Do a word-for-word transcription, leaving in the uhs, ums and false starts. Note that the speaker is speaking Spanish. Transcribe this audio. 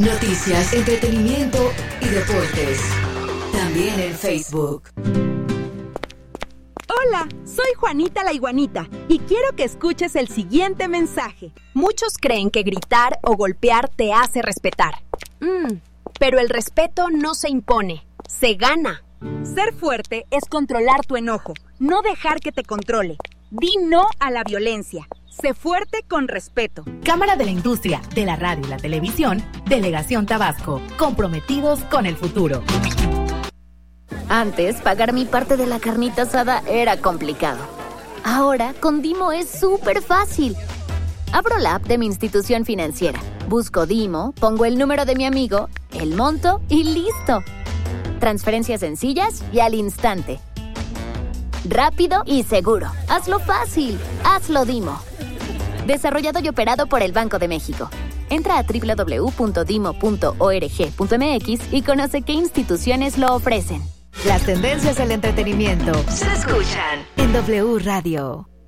Noticias, entretenimiento y deportes. También en Facebook. Hola, soy Juanita la Iguanita y quiero que escuches el siguiente mensaje. Muchos creen que gritar o golpear te hace respetar. Mm, pero el respeto no se impone, se gana. Ser fuerte es controlar tu enojo, no dejar que te controle. Di no a la violencia. Sé fuerte con respeto. Cámara de la Industria, de la Radio y la Televisión, Delegación Tabasco, comprometidos con el futuro. Antes, pagar mi parte de la carnita asada era complicado. Ahora, con Dimo es súper fácil. Abro la app de mi institución financiera, busco Dimo, pongo el número de mi amigo, el monto y listo. Transferencias sencillas y al instante. Rápido y seguro. Hazlo fácil. Hazlo Dimo. Desarrollado y operado por el Banco de México. Entra a doble u doble u doble u punto dimo punto org punto m x y conoce qué instituciones lo ofrecen. Las tendencias del entretenimiento Se escuchan en W Radio.